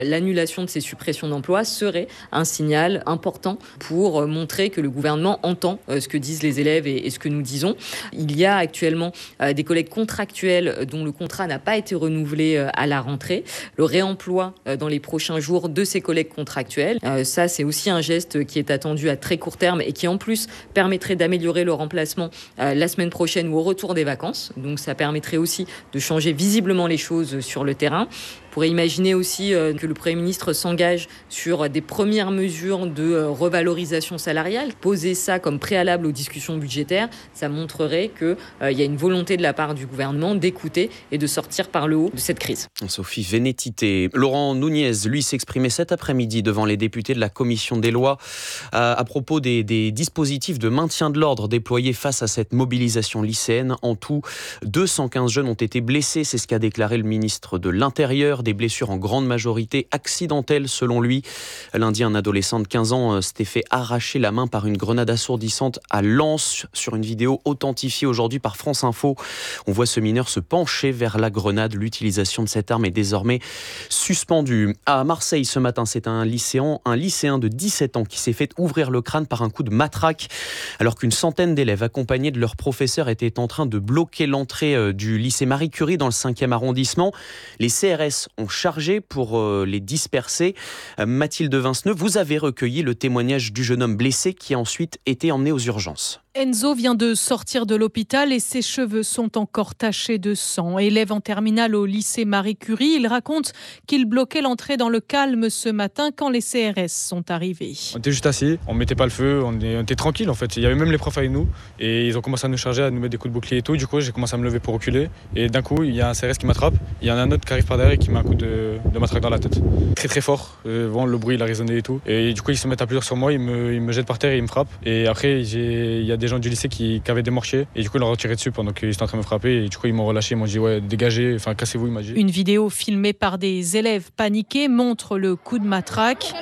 L'annulation de ces suppressions d'emplois serait un signal important pour montrer que le gouvernement entend ce que disent les élèves et ce que nous disons. Il y a actuellement des collègues contractuels dont le contrat n'a pas été renouvelé à la rentrée. Le réemploi dans les prochains jours de ces collègues contractuels, ça c'est aussi un geste qui est attendu à très court terme et qui en plus permettrait d'améliorer le remplacement la semaine prochaine ou au retour des vacances. Donc ça permettrait aussi de changer visiblement les choses sur le terrain. On pourrait imaginer aussi que le Premier ministre s'engage sur des premières mesures de revalorisation salariale. Poser ça comme préalable aux discussions budgétaires, ça montrerait qu'il y a une volonté de la part du gouvernement d'écouter et de sortir par le haut de cette crise. Sophie Vénétité. Laurent Nunez, lui, s'exprimait cet après-midi devant les députés de la Commission des lois à propos des dispositifs de maintien de l'ordre déployés face à cette mobilisation lycéenne. En tout, 215 jeunes ont été blessés, c'est ce qu'a déclaré le ministre de l'Intérieur. Des blessures en grande majorité accidentelles selon lui. Lundi, un adolescent de 15 ans s'était fait arracher la main par une grenade assourdissante à Lens. Sur une vidéo authentifiée aujourd'hui par France Info, on voit ce mineur se pencher vers la grenade. L'utilisation de cette arme est désormais suspendue. À Marseille ce matin, c'est un lycéen de 17 ans qui s'est fait ouvrir le crâne par un coup de matraque alors qu'une centaine d'élèves accompagnés de leurs professeurs étaient en train de bloquer l'entrée du lycée Marie Curie dans le 5e arrondissement. Les CRS ont chargé pour les disperser. Mathilde Vinceneux, vous avez recueilli le témoignage du jeune homme blessé qui a ensuite été emmené aux urgences. Enzo vient de sortir de l'hôpital et ses cheveux sont encore tachés de sang. Élève en terminale au lycée Marie Curie, il raconte qu'il bloquait l'entrée dans le calme ce matin quand les CRS sont arrivés. On était juste assis, on mettait pas le feu, on était tranquille en fait. Il y avait même les profs avec nous et ils ont commencé à nous charger, à nous mettre des coups de bouclier et tout. Du coup, j'ai commencé à me lever pour reculer et d'un coup, il y a un CRS qui m'attrape. Il y en a un autre qui arrive par derrière et qui met un coup de matraque dans la tête. Très très fort, le bruit il a résonné et tout. Et du coup, ils se mettent à plusieurs sur moi, ils me jettent par terre et ils me frappent. Et après, il y a des gens du lycée qui avaient démarché et du coup ils leur ont tiré dessus pendant qu'ils étaient en train de me frapper et du coup ils m'ont relâché, ils m'ont dit ouais dégagez, enfin cassez-vous, il m'a dit. Une vidéo filmée par des élèves paniqués montre le coup de matraque.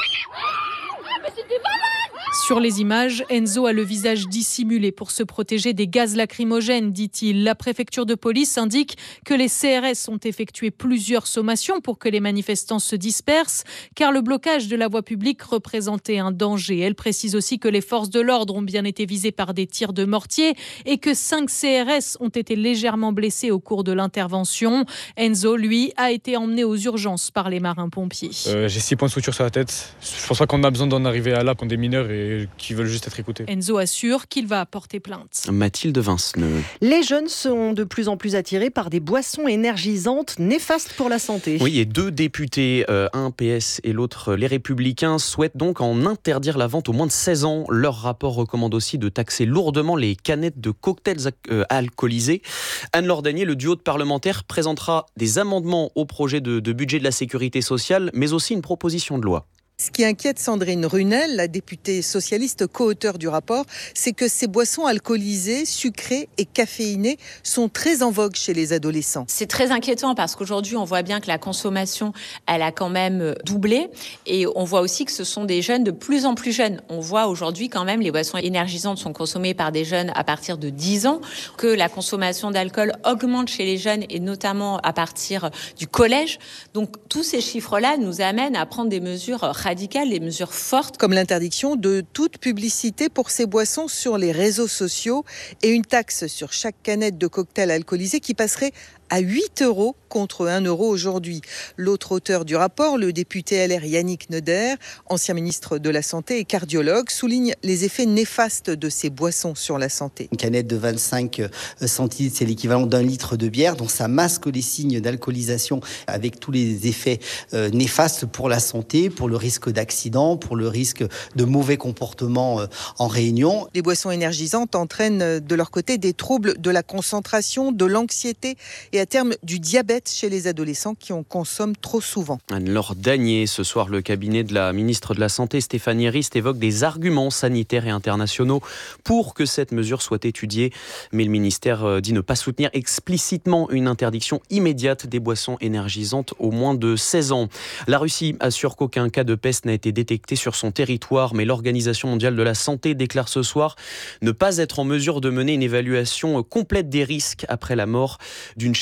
Sur les images, Enzo a le visage dissimulé pour se protéger des gaz lacrymogènes, dit-il. La préfecture de police indique que les CRS ont effectué plusieurs sommations pour que les manifestants se dispersent, car le blocage de la voie publique représentait un danger. Elle précise aussi que les forces de l'ordre ont bien été visées par des tirs de mortier et que 5 CRS ont été légèrement blessés au cours de l'intervention. Enzo, lui, a été emmené aux urgences par les marins-pompiers. J'ai 6 points de suture sur la tête. Je pense pas qu'on a besoin d'en arriver à là contre des mineurs et qui veulent juste être écoutés. Enzo assure qu'il va porter plainte. Mathilde Vinceneux. Les jeunes sont de plus en plus attirés par des boissons énergisantes néfastes pour la santé. Oui, et 2 députés, un PS et l'autre Les Républicains, souhaitent donc en interdire la vente aux moins de 16 ans. Leur rapport recommande aussi de taxer lourdement les canettes de cocktails alcoolisés. Anne-Laure Danier, le duo de parlementaires, présentera des amendements au projet de budget de la sécurité sociale, mais aussi une proposition de loi. Ce qui inquiète Sandrine Runel, la députée socialiste co-auteure du rapport, c'est que ces boissons alcoolisées, sucrées et caféinées sont très en vogue chez les adolescents. C'est très inquiétant parce qu'aujourd'hui, on voit bien que la consommation, elle a quand même doublé. Et on voit aussi que ce sont des jeunes de plus en plus jeunes. On voit aujourd'hui quand même les boissons énergisantes sont consommées par des jeunes à partir de 10 ans, que la consommation d'alcool augmente chez les jeunes et notamment à partir du collège. Donc tous ces chiffres-là nous amènent à prendre des mesures radicales, des mesures fortes. Comme l'interdiction de toute publicité pour ces boissons sur les réseaux sociaux et une taxe sur chaque canette de cocktail alcoolisé qui passerait à 8 € contre 1 € aujourd'hui. L'autre auteur du rapport, le député LR Yannick Neuder, ancien ministre de la Santé et cardiologue, souligne les effets néfastes de ces boissons sur la santé. Une canette de 25 centilitres, c'est l'équivalent d'1 litre de bière, donc ça masque les signes d'alcoolisation avec tous les effets néfastes pour la santé, pour le risque d'accident, pour le risque de mauvais comportements en réunion. Les boissons énergisantes entraînent de leur côté des troubles de la concentration, de l'anxiété et à terme du diabète chez les adolescents qui en consomment trop souvent. Anne-Laure Danier, ce soir, le cabinet de la ministre de la Santé, Stéphanie Rist, évoque des arguments sanitaires et internationaux pour que cette mesure soit étudiée. Mais le ministère dit ne pas soutenir explicitement une interdiction immédiate des boissons énergisantes aux moins de 16 ans. La Russie assure qu'aucun cas de peste n'a été détecté sur son territoire, mais l'Organisation mondiale de la santé déclare ce soir ne pas être en mesure de mener une évaluation complète des risques après la mort d'une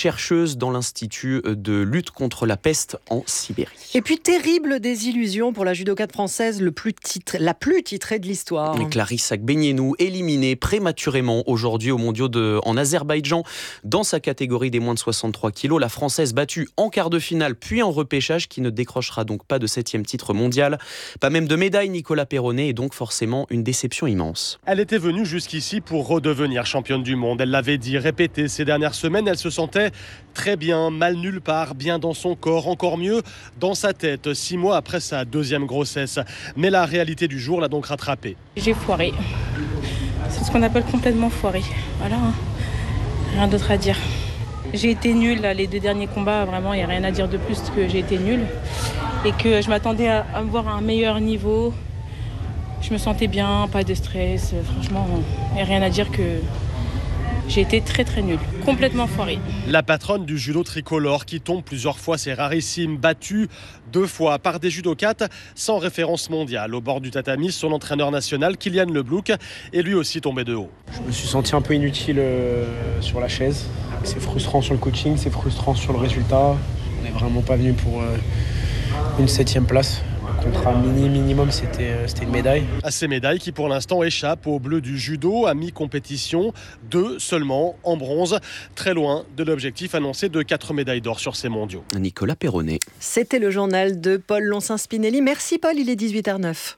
chercheuse dans l'Institut de lutte contre la peste en Sibérie. Et puis, terrible désillusion pour la judokate française la plus titrée de l'histoire. Clarisse Agbenienou, éliminée prématurément aujourd'hui aux mondiaux en Azerbaïdjan dans sa catégorie des moins de 63 kilos. La Française battue en quart de finale puis en repêchage, qui ne décrochera donc pas de 7e titre mondial. Pas même de médaille, Nicolas Perronnet, et donc forcément une déception immense. Elle était venue jusqu'ici pour redevenir championne du monde. Elle l'avait dit, répété ces dernières semaines. Elle se sentait très bien, mal nulle part, bien dans son corps, encore mieux dans sa tête, 6 mois après sa 2e grossesse. Mais la réalité du jour l'a donc rattrapée. J'ai foiré. C'est ce qu'on appelle complètement foiré. Voilà, rien d'autre à dire. J'ai été nulle là, les 2 derniers combats, vraiment, il n'y a rien à dire de plus que j'ai été nulle. Et que je m'attendais à me voir à un meilleur niveau. Je me sentais bien, pas de stress. Franchement, il n'y a rien à dire que j'ai été très très nulle, complètement foirée. La patronne du judo tricolore qui tombe plusieurs fois, c'est rarissime, battue 2 fois par des judokates sans référence mondiale. Au bord du tatami, son entraîneur national, Kylian Leblouk, est lui aussi tombé de haut. Je me suis senti un peu inutile sur la chaise. C'est frustrant sur le coaching, c'est frustrant sur le résultat. On n'est vraiment pas venu pour une 7e place. Le contrat minimum, c'était une médaille. À ces médailles qui pour l'instant échappent aux Bleus du judo à mi-compétition, 2 seulement en bronze, très loin de l'objectif annoncé de 4 médailles d'or sur ces mondiaux. Nicolas Perronnet. C'était le journal de Paul Lonsin-Spinelli. Merci Paul, il est 18h09.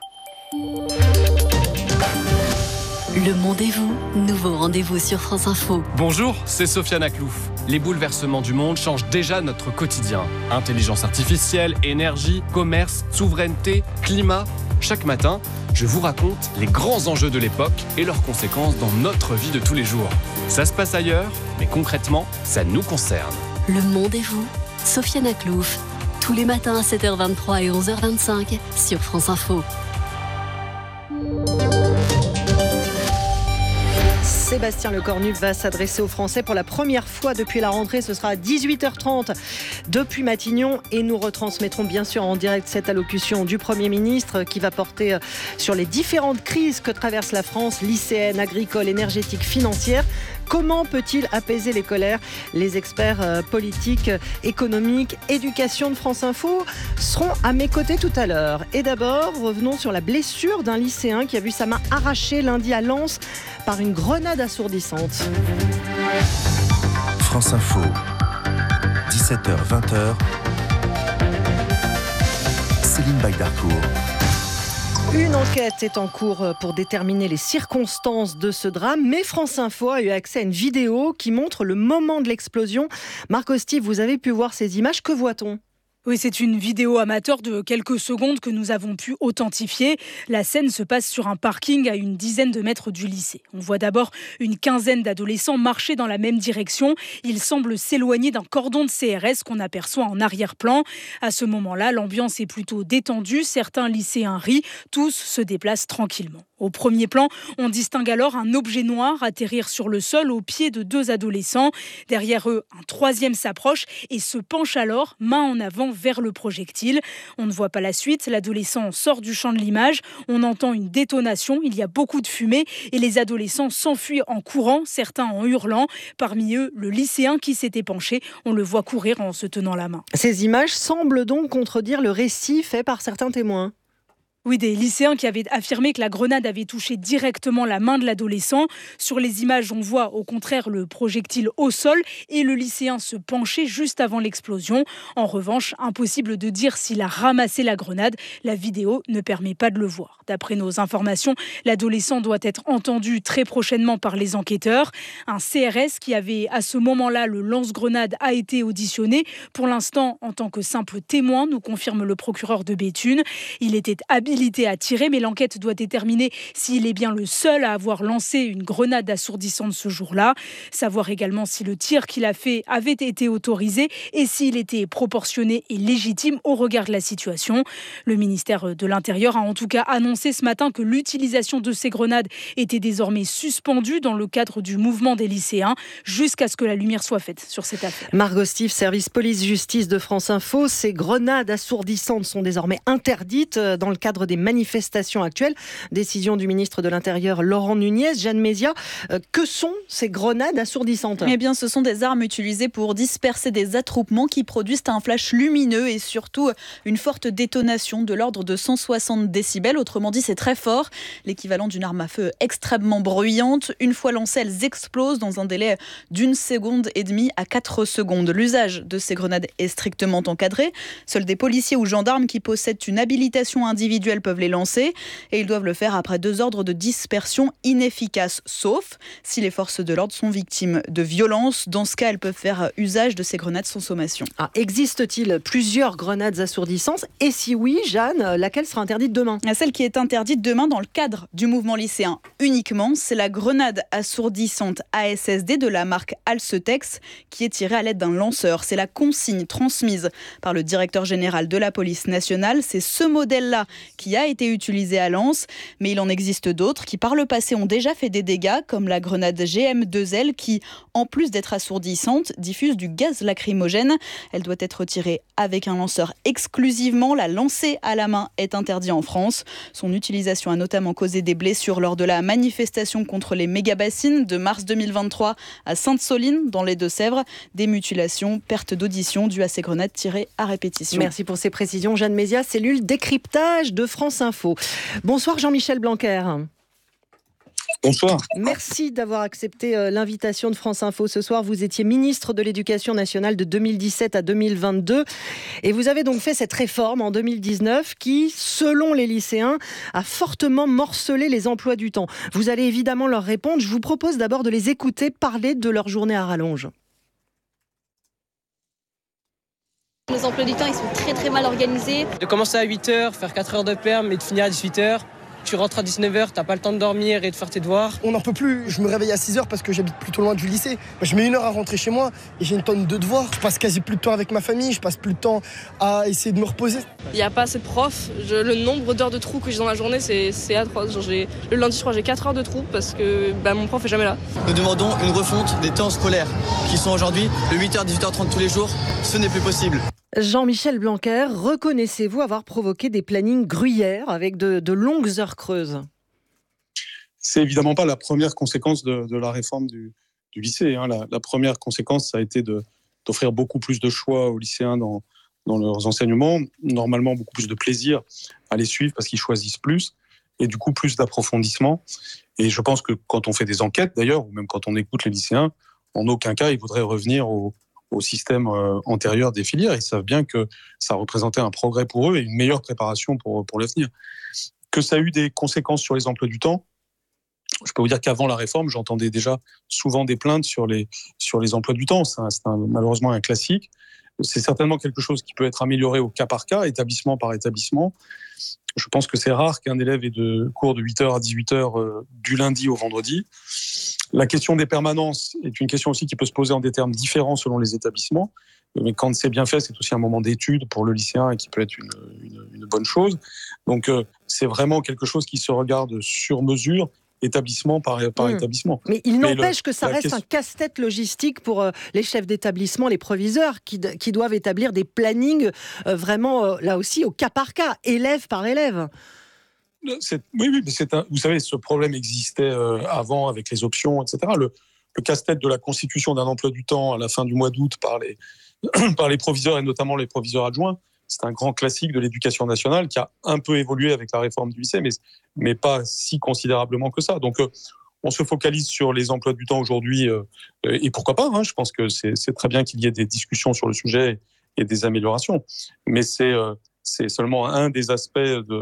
Le Monde et vous, nouveau rendez-vous sur France Info. Bonjour, c'est Sofiane Aklouf. Les bouleversements du monde changent déjà notre quotidien. Intelligence artificielle, énergie, commerce, souveraineté, climat. Chaque matin, je vous raconte les grands enjeux de l'époque et leurs conséquences dans notre vie de tous les jours. Ça se passe ailleurs, mais concrètement, ça nous concerne. Le Monde et vous, Sofiane Aklouf. Tous les matins à 7h23 et 11h25 sur France Info. Sébastien Lecornu va s'adresser aux Français pour la première fois depuis la rentrée. Ce sera à 18h30 depuis Matignon et nous retransmettrons bien sûr en direct cette allocution du Premier ministre qui va porter sur les différentes crises que traverse la France, lycéenne, agricole, énergétique, financière. Comment peut-il apaiser les colères ? Les experts politiques, économiques, éducation de France Info seront à mes côtés tout à l'heure. Et d'abord, revenons sur la blessure d'un lycéen qui a vu sa main arrachée lundi à Lens par une grenade assourdissante. France Info, 17h-20h, Céline Bagdarcourt. Une enquête est en cours pour déterminer les circonstances de ce drame, mais France Info a eu accès à une vidéo qui montre le moment de l'explosion. Marc Hosty, vous avez pu voir ces images, que voit-on ? Oui, c'est une vidéo amateur de quelques secondes que nous avons pu authentifier. La scène se passe sur un parking à une dizaine de mètres du lycée. On voit d'abord une quinzaine d'adolescents marcher dans la même direction. Ils semblent s'éloigner d'un cordon de CRS qu'on aperçoit en arrière-plan. À ce moment-là, l'ambiance est plutôt détendue. Certains lycéens rient, tous se déplacent tranquillement. Au premier plan, on distingue alors un objet noir atterrir sur le sol au pied de 2 adolescents. Derrière eux, un 3e s'approche et se penche alors, main en avant, vers le projectile. On ne voit pas la suite, l'adolescent sort du champ de l'image, on entend une détonation, il y a beaucoup de fumée et les adolescents s'enfuient en courant, certains en hurlant. Parmi eux, le lycéen qui s'était penché, on le voit courir en se tenant la main. Ces images semblent donc contredire le récit fait par certains témoins. Oui, des lycéens qui avaient affirmé que la grenade avait touché directement la main de l'adolescent. Sur les images, on voit au contraire le projectile au sol et le lycéen se pencher juste avant l'explosion. En revanche, impossible de dire s'il a ramassé la grenade. La vidéo ne permet pas de le voir. D'après nos informations, l'adolescent doit être entendu très prochainement par les enquêteurs. Un CRS qui avait à ce moment-là le lance-grenade a été auditionné. Pour l'instant, en tant que simple témoin, nous confirme le procureur de Béthune. Il était habilité à tirer, mais l'enquête doit déterminer s'il est bien le seul à avoir lancé une grenade assourdissante ce jour-là. Savoir également si le tir qu'il a fait avait été autorisé et s'il était proportionné et légitime au regard de la situation. Le ministère de l'Intérieur a en tout cas annoncé ce matin que l'utilisation de ces grenades était désormais suspendue dans le cadre du mouvement des lycéens jusqu'à ce que la lumière soit faite sur cette affaire. Margot Stif, service police-justice de France Info. Ces grenades assourdissantes sont désormais interdites dans le cadre cadre des manifestations actuelles. Décision du ministre de l'Intérieur Laurent Nunez. Jeanne Mézia, que sont ces grenades assourdissantes ? Eh bien, ce sont des armes utilisées pour disperser des attroupements qui produisent un flash lumineux et surtout une forte détonation de l'ordre de 160 décibels. Autrement dit, c'est très fort, l'équivalent d'une arme à feu extrêmement bruyante. Une fois lancées, elles explosent dans un délai d'1,5 seconde à 4 secondes. L'usage de ces grenades est strictement encadré. Seuls des policiers ou gendarmes qui possèdent une habilitation individuelle peuvent les lancer et ils doivent le faire après 2 ordres de dispersion inefficaces, sauf si les forces de l'ordre sont victimes de violences. Dans ce cas, elles peuvent faire usage de ces grenades sans sommation. Existe-t-il plusieurs grenades assourdissantes ? Et si oui, Jeanne, laquelle sera interdite demain ? Celle qui est interdite demain dans le cadre du mouvement lycéen uniquement, c'est la grenade assourdissante ASSD de la marque Alcetex qui est tirée à l'aide d'un lanceur. C'est la consigne transmise par le directeur général de la police nationale. C'est ce modèle-là qui a été utilisé à Lens, mais il en existe d'autres qui par le passé ont déjà fait des dégâts, comme la grenade GM2L qui, en plus d'être assourdissante, diffuse du gaz lacrymogène. Elle doit être tirée avec un lanceur exclusivement. La lancer à la main est interdit en France. Son utilisation a notamment causé des blessures lors de la manifestation contre les méga-bassines de mars 2023 à Sainte-Soline, dans les Deux-Sèvres. Des mutilations, perte d'audition dues à ces grenades tirées à répétition. Merci pour ces précisions. Jeanne Mézia, cellule décryptage de France Info. Bonsoir Jean-Michel Blanquer. Bonsoir. Merci d'avoir accepté l'invitation de France Info ce soir. Vous étiez ministre de l'Éducation nationale de 2017 à 2022 et vous avez donc fait cette réforme en 2019 qui, selon les lycéens, a fortement morcelé les emplois du temps. Vous allez évidemment leur répondre. Je vous propose d'abord de les écouter parler de leur journée à rallonge. Nos emplois du temps, ils sont très très mal organisés. De commencer à 8h, faire 4 heures de perm et de finir à 18h. Tu rentres à 19h, t'as pas le temps de dormir et de faire tes devoirs. On n'en peut plus. Je me réveille à 6h parce que j'habite plutôt loin du lycée. Je mets 1 heure à rentrer chez moi et j'ai une tonne de devoirs. Je passe quasi plus de temps avec ma famille, je passe plus de temps à essayer de me reposer. Il n'y a pas assez de profs. Le nombre d'heures de trous que j'ai dans la journée, c'est atroce. Le lundi, je crois, j'ai 4 heures de trous parce que mon prof est jamais là. Nous demandons une refonte des temps scolaires qui sont aujourd'hui de 8h à 18h30 tous les jours. Ce n'est plus possible. Jean-Michel Blanquer, reconnaissez-vous avoir provoqué des plannings gruyères avec de longues heures creuses ? C'est évidemment pas la première conséquence de la réforme du lycée. La première conséquence, ça a été d'offrir beaucoup plus de choix aux lycéens dans leurs enseignements, normalement beaucoup plus de plaisir à les suivre parce qu'ils choisissent plus, et du coup plus d'approfondissement. Et je pense que quand on fait des enquêtes d'ailleurs, ou même quand on écoute les lycéens, en aucun cas ils voudraient revenir au système antérieur des filières. Ils savent bien que ça représentait un progrès pour eux et une meilleure préparation pour l'avenir. Que ça a eu des conséquences sur les emplois du temps, je peux vous dire qu'avant la réforme, j'entendais déjà souvent des plaintes sur les emplois du temps. C'est malheureusement un classique. C'est certainement quelque chose qui peut être amélioré au cas par cas, établissement par établissement. Je pense que c'est rare qu'un élève ait de cours de 8h à 18h du lundi au vendredi. La question des permanences est une question aussi qui peut se poser en des termes différents selon les établissements. Mais quand c'est bien fait, c'est aussi un moment d'étude pour le lycéen et qui peut être une bonne chose. Donc c'est vraiment quelque chose qui se regarde sur mesure, établissement par établissement. Mais il n'empêche que ça reste un casse-tête logistique pour les chefs d'établissement, les proviseurs, qui doivent établir des plannings vraiment, là aussi, au cas par cas, élève par élève. Oui, mais vous savez, ce problème existait avant avec les options, etc. Le casse-tête de la constitution d'un emploi du temps à la fin du mois d'août par les proviseurs et notamment les proviseurs adjoints, c'est un grand classique de l'éducation nationale qui a un peu évolué avec la réforme du lycée, mais pas si considérablement que ça. Donc, on se focalise sur les emplois du temps aujourd'hui, et pourquoi pas, je pense que c'est très bien qu'il y ait des discussions sur le sujet et des améliorations. Mais c'est seulement un des aspects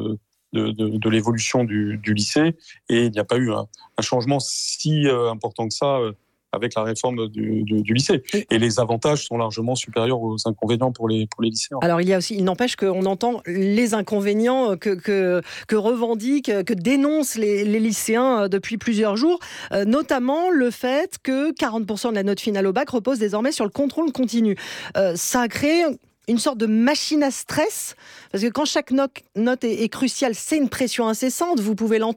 de l'évolution du lycée, et il n'y a pas eu un changement si important que ça avec la réforme du lycée. Et les avantages sont largement supérieurs aux inconvénients pour les lycéens. Alors il n'empêche qu'on entend les inconvénients que revendiquent, que dénoncent les lycéens depuis plusieurs jours, notamment le fait que 40% de la note finale au bac repose désormais sur le contrôle continu. Ça a créé une sorte de machine à stress, parce que quand chaque note est cruciale, c'est une pression incessante, vous pouvez l'entendre ?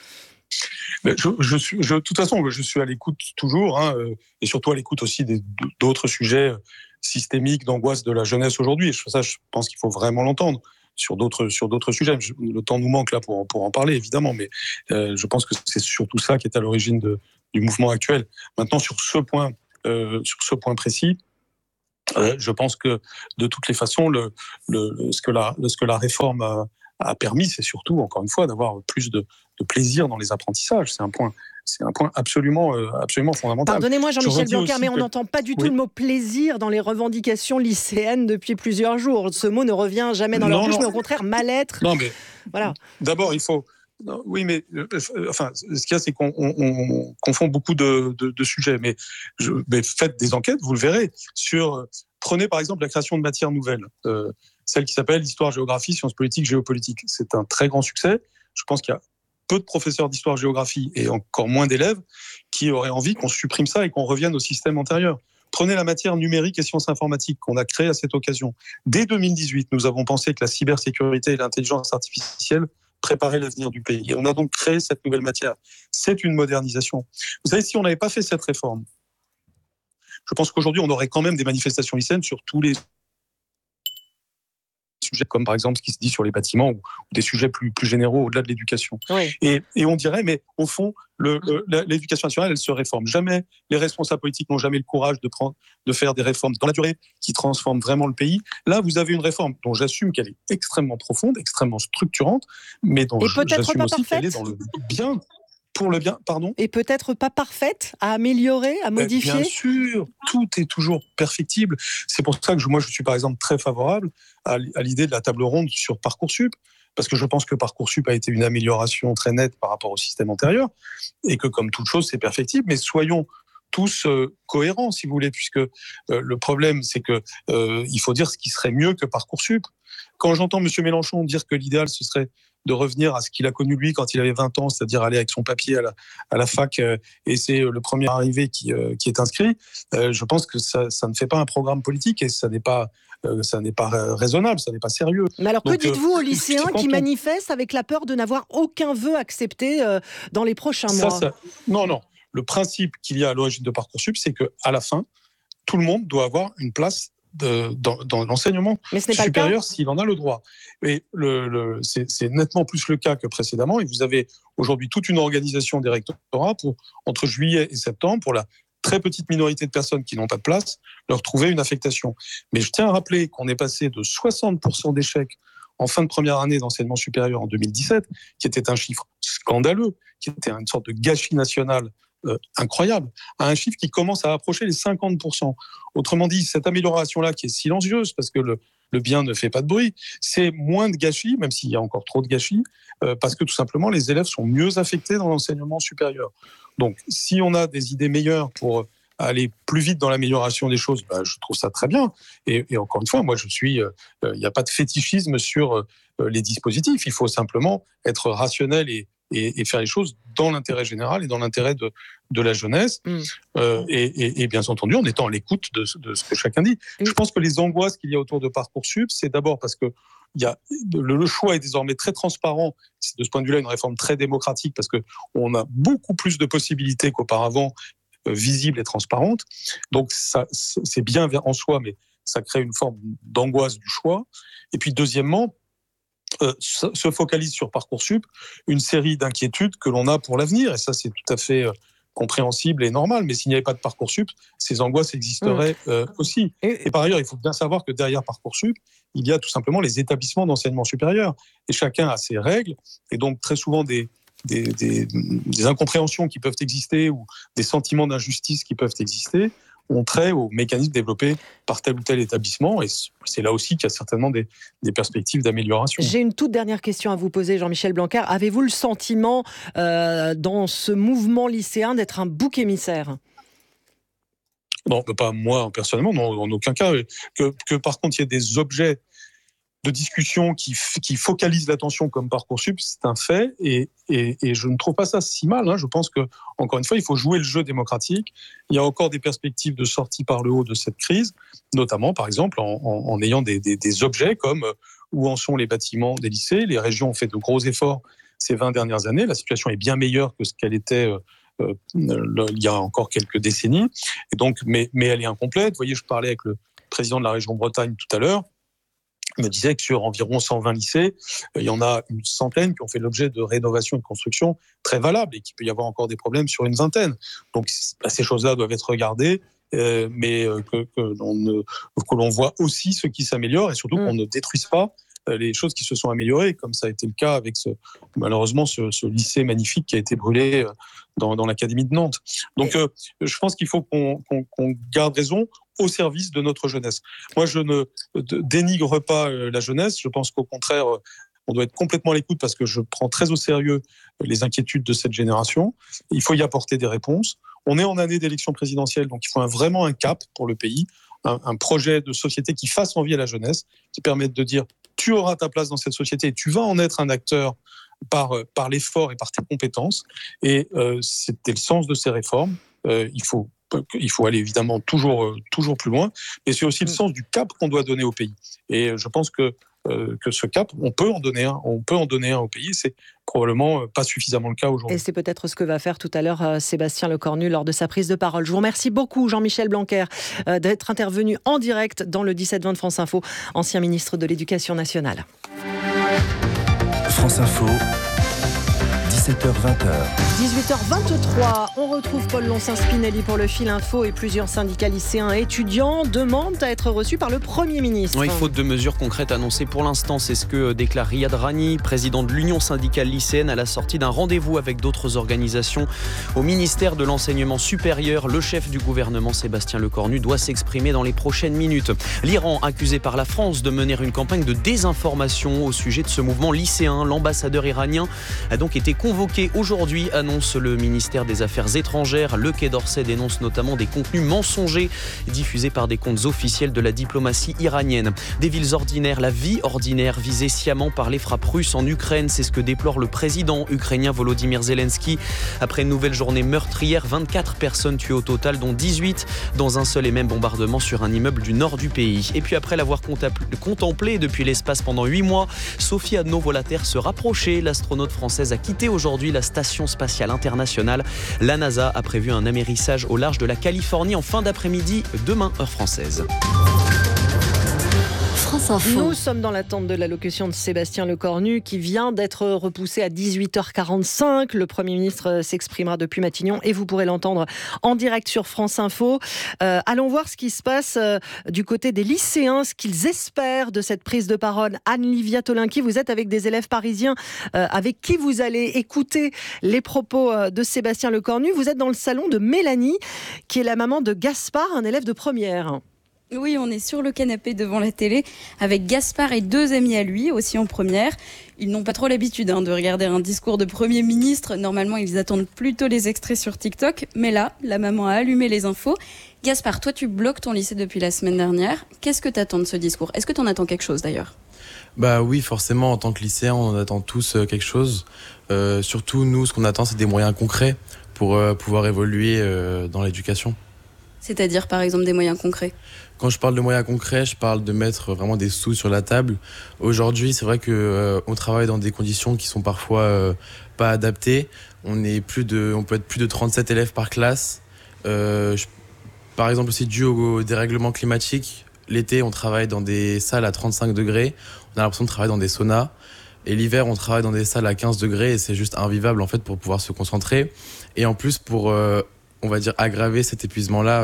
De toute façon, je suis à l'écoute toujours, et surtout à l'écoute aussi d'autres sujets systémiques, d'angoisse de la jeunesse aujourd'hui. Et ça, je pense qu'il faut vraiment l'entendre. d'autres sujets. Le temps nous manque là pour en parler, évidemment, mais je pense que c'est surtout ça qui est à l'origine du mouvement actuel. Maintenant, sur ce point précis, je pense que de toutes les façons, ce que la réforme a permis, c'est surtout, encore une fois, d'avoir plus de plaisir dans les apprentissages. C'est un point absolument fondamental. Pardonnez-moi, Jean-Michel Blanquer, mais on n'entend pas du tout le mot plaisir dans les revendications lycéennes depuis plusieurs jours. Ce mot ne revient jamais dans leur bouche, mais au contraire, mal-être. Non, mais voilà. D'abord, il faut... Oui, mais ce qu'il y a, c'est qu'on confond beaucoup de sujets. Mais faites des enquêtes, vous le verrez. Prenez par exemple la création de matières nouvelles, celle qui s'appelle Histoire, géographie, sciences politiques, géopolitique. C'est un très grand succès. Je pense qu'il y a peu de professeurs d'histoire-géographie et encore moins d'élèves qui auraient envie qu'on supprime ça et qu'on revienne au système antérieur. Prenez la matière numérique et sciences informatiques qu'on a créée à cette occasion. Dès 2018, nous avons pensé que la cybersécurité et l'intelligence artificielle préparaient l'avenir du pays. Et on a donc créé cette nouvelle matière. C'est une modernisation. Vous savez, si on n'avait pas fait cette réforme, je pense qu'aujourd'hui, on aurait quand même des manifestations lycéennes sur tous les sujets, comme par exemple ce qui se dit sur les bâtiments ou des sujets plus généraux au-delà de l'éducation. Oui. Et on dirait, mais au fond, l'éducation nationale, elle se réforme. Jamais, les responsables politiques n'ont jamais le courage de faire des réformes dans la durée qui transforment vraiment le pays. Là, vous avez une réforme dont j'assume qu'elle est extrêmement profonde, extrêmement structurante, mais dont j'assume aussi qu'elle est dans le bien. Pour le bien, pardon. Et peut-être pas parfaite, à améliorer, à modifier. Bien sûr, tout est toujours perfectible. C'est pour ça que moi, je suis par exemple très favorable à l'idée de la table ronde sur Parcoursup, parce que je pense que Parcoursup a été une amélioration très nette par rapport au système antérieur, et que comme toute chose, c'est perfectible. Mais soyons tous cohérents, si vous voulez, puisque le problème, c'est que il faut dire ce qui serait mieux que Parcoursup. Quand j'entends M. Mélenchon dire que l'idéal, ce serait de revenir à ce qu'il a connu lui quand il avait 20 ans, c'est-à-dire aller avec son papier à la fac et c'est le premier arrivé qui est inscrit, je pense que ça ne fait pas un programme politique et ça n'est pas raisonnable, ça n'est pas sérieux. Mais alors que dites-vous aux lycéens qui manifestent avec la peur de n'avoir aucun vœu accepté dans les prochains mois ? Non. Le principe qu'il y a à l'origine de Parcoursup, c'est qu'à la fin, tout le monde doit avoir une place dans l'enseignement supérieur s'il en a le droit. Et c'est nettement plus le cas que précédemment. Et vous avez aujourd'hui toute une organisation des rectorats pour, entre juillet et septembre, pour la très petite minorité de personnes qui n'ont pas de place, leur trouver une affectation. Mais je tiens à rappeler qu'on est passé de 60% d'échecs en fin de première année d'enseignement supérieur en 2017, qui était un chiffre scandaleux, qui était une sorte de gâchis national incroyable, à un chiffre qui commence à approcher les 50%. Autrement dit, cette amélioration-là, qui est silencieuse, parce que le bien ne fait pas de bruit, c'est moins de gâchis, même s'il y a encore trop de gâchis, parce que tout simplement, les élèves sont mieux affectés dans l'enseignement supérieur. Donc, si on a des idées meilleures pour aller plus vite dans l'amélioration des choses, je trouve ça très bien. Et encore une fois, moi, il n'y a pas de fétichisme sur les dispositifs. Il faut simplement être rationnel et faire les choses dans l'intérêt général et dans l'intérêt de la jeunesse, et bien entendu en étant à l'écoute de ce que chacun dit. Je pense que les angoisses qu'il y a autour de Parcoursup, c'est d'abord parce que le choix est désormais très transparent. C'est de ce point de vue-là une réforme très démocratique, parce qu'on a beaucoup plus de possibilités qu'auparavant, visibles et transparentes. Donc ça, c'est bien en soi, mais ça crée une forme d'angoisse du choix. Et puis deuxièmement, se focalise sur Parcoursup une série d'inquiétudes que l'on a pour l'avenir, et ça c'est tout à fait compréhensible et normal, mais s'il n'y avait pas de Parcoursup, ces angoisses existeraient aussi. Et par ailleurs, il faut bien savoir que derrière Parcoursup, il y a tout simplement les établissements d'enseignement supérieur, et chacun a ses règles, et donc très souvent des incompréhensions qui peuvent exister ou des sentiments d'injustice qui peuvent exister ont trait aux mécanismes développés par tel ou tel établissement, et c'est là aussi qu'il y a certainement des perspectives d'amélioration. J'ai une toute dernière question à vous poser, Jean-Michel Blanquer. Avez-vous le sentiment, dans ce mouvement lycéen, d'être un bouc émissaire ? Non, pas moi personnellement, non, en aucun cas. Que par contre, il y ait des objets de discussion qui focalisent l'attention comme Parcoursup, c'est un fait, et je ne trouve pas ça si mal. Je pense que, encore une fois, il faut jouer le jeu démocratique. Il y a encore des perspectives de sortie par le haut de cette crise, notamment, par exemple, en ayant des objets comme où en sont les bâtiments des lycées. Les régions ont fait de gros efforts ces 20 dernières années. La situation est bien meilleure que ce qu'elle était il y a encore quelques décennies, et donc, mais elle est incomplète. Vous voyez, je parlais avec le président de la région Bretagne tout à l'heure. me disait que sur environ 120 lycées, il y en a une centaine qui ont fait l'objet de rénovation et de construction très valables et qu'il peut y avoir encore des problèmes sur une vingtaine. Donc ces choses-là doivent être regardées, mais que l'on voit aussi ce qui s'améliore et surtout qu'on ne détruise pas les choses qui se sont améliorées, comme ça a été le cas avec malheureusement ce lycée magnifique qui a été brûlé dans l'académie de Nantes. Donc je pense qu'il faut qu'on garde raison au service de notre jeunesse. Moi, je ne dénigre pas la jeunesse. Je pense qu'au contraire, on doit être complètement à l'écoute parce que je prends très au sérieux les inquiétudes de cette génération. Il faut y apporter des réponses. On est en année d'élection présidentielle, donc il faut vraiment un cap pour le pays, un projet de société qui fasse envie à la jeunesse, qui permette de dire tu auras ta place dans cette société et tu vas en être un acteur par l'effort et par tes compétences. Et c'était le sens de ces réformes. Il faut aller évidemment toujours plus loin, mais c'est aussi le sens du cap qu'on doit donner au pays. Et je pense que ce cap, on peut en donner un au pays. C'est probablement pas suffisamment le cas aujourd'hui. Et c'est peut-être ce que va faire tout à l'heure Sébastien Lecornu lors de sa prise de parole. Je vous remercie beaucoup, Jean-Michel Blanquer, d'être intervenu en direct dans le 17-20 de France Info, ancien ministre de l'Éducation nationale. France Info, 17h-20h. 18h23, on retrouve Paul Loncin-Spinelli pour le fil info et plusieurs syndicats lycéens et étudiants demandent à être reçus par le Premier ministre. Oui, faute de mesures concrètes annoncées pour l'instant, c'est ce que déclare Riyad Rani, président de l'Union syndicale lycéenne, à la sortie d'un rendez-vous avec d'autres organisations au ministère de l'Enseignement supérieur. Le chef du gouvernement, Sébastien Lecornu, doit s'exprimer dans les prochaines minutes. L'Iran, accusé par la France de mener une campagne de désinformation au sujet de ce mouvement lycéen. L'ambassadeur iranien a donc été convoqué aujourd'hui, annonce le ministère des Affaires étrangères. Le Quai d'Orsay dénonce notamment des contenus mensongers diffusés par des comptes officiels de la diplomatie iranienne. Des villes ordinaires, la vie ordinaire visée sciemment par les frappes russes en Ukraine, c'est ce que déplore le président ukrainien Volodymyr Zelensky. Après une nouvelle journée meurtrière, 24 personnes tuées au total, dont 18 dans un seul et même bombardement sur un immeuble du nord du pays. Et puis après l'avoir contemplé depuis l'espace pendant 8 mois, Sophie Adno voit la Terre se rapprocher. L'astronaute française a quitté aujourd'hui la Station spatiale internationale. La NASA a prévu un amérissage au large de la Californie en fin d'après-midi, demain, heure française. Nous sommes dans l'attente de l'allocution de Sébastien Lecornu qui vient d'être repoussée à 18h45. Le Premier ministre s'exprimera depuis Matignon et vous pourrez l'entendre en direct sur France Info. Allons voir ce qui se passe du côté des lycéens, ce qu'ils espèrent de cette prise de parole. Anne-Livia Tolinki, vous êtes avec des élèves parisiens avec qui vous allez écouter les propos de Sébastien Lecornu. Vous êtes dans le salon de Mélanie, qui est la maman de Gaspard, un élève de première. Oui, on est sur le canapé devant la télé avec Gaspard et 2 amis à lui, aussi en première. Ils n'ont pas trop l'habitude de regarder un discours de Premier ministre. Normalement, ils attendent plutôt les extraits sur TikTok. Mais là, la maman a allumé les infos. Gaspard, toi, tu bloques ton lycée depuis la semaine dernière. Qu'est-ce que tu attends de ce discours ? Est-ce que tu en attends quelque chose d'ailleurs ? Bah oui, forcément, en tant que lycéen, on en attend tous quelque chose. Surtout, nous, ce qu'on attend, c'est des moyens concrets pour pouvoir évoluer dans l'éducation. C'est-à-dire, par exemple, des moyens concrets ? Quand je parle de moyens concrets, je parle de mettre vraiment des sous sur la table. Aujourd'hui, c'est vrai qu'on travaille dans des conditions qui sont parfois pas adaptées. On peut être plus de 37 élèves par classe. Par exemple, aussi dû au dérèglement climatique, l'été, on travaille dans des salles à 35 degrés. On a l'impression de travailler dans des saunas. Et l'hiver, on travaille dans des salles à 15 degrés et c'est juste invivable en fait pour pouvoir se concentrer. Et en plus, pour, on va dire, aggraver cet épuisement-là,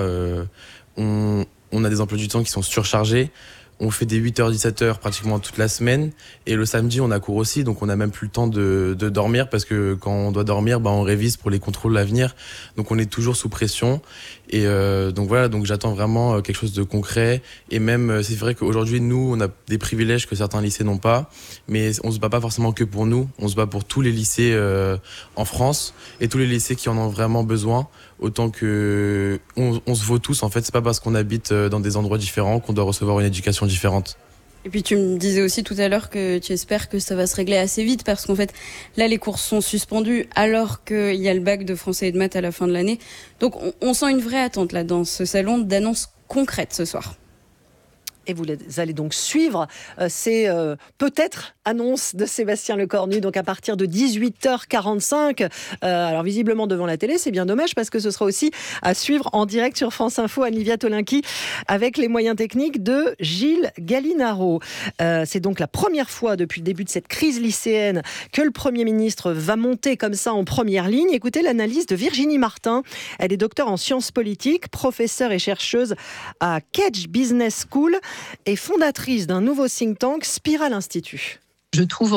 on a des emplois du temps qui sont surchargés. On fait des 8h-17h pratiquement toute la semaine. Et le samedi, on a cours aussi, donc on n'a même plus le temps de dormir parce que quand on doit dormir, on révise pour les contrôles à venir. Donc on est toujours sous pression. Et donc voilà, donc j'attends vraiment quelque chose de concret. Et même, c'est vrai qu'aujourd'hui, nous, on a des privilèges que certains lycées n'ont pas. Mais on se bat pas forcément que pour nous. On se bat pour tous les lycées en France et tous les lycées qui en ont vraiment besoin. Autant que on se vaut tous, en fait. C'est pas parce qu'on habite dans des endroits différents qu'on doit recevoir une éducation différente. Et puis tu me disais aussi tout à l'heure que tu espères que ça va se régler assez vite parce qu'en fait, là, les cours sont suspendus alors qu'il y a le bac de français et de maths à la fin de l'année. Donc on sent une vraie attente là dans ce salon d'annonces concrètes ce soir. Et vous allez donc suivre ces peut-être annonces de Sébastien Lecornu, donc à partir de 18h45. Alors visiblement devant la télé, c'est bien dommage parce que ce sera aussi à suivre en direct sur France Info, Anne-Livia Tolinki, avec les moyens techniques de Gilles Gallinaro. C'est donc la première fois depuis le début de cette crise lycéenne que le Premier ministre va monter comme ça en première ligne. Écoutez l'analyse de Virginie Martin. Elle est docteure en sciences politiques, professeure et chercheuse à Kedge Business School et fondatrice d'un nouveau think tank, Spiral Institute. Je trouve